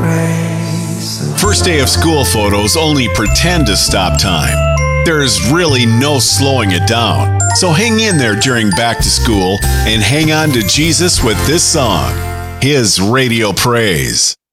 First day of school photos only pretend to stop time. There's really no slowing it down. So hang in there during back to school and hang on to Jesus with this song, His Radio Praise.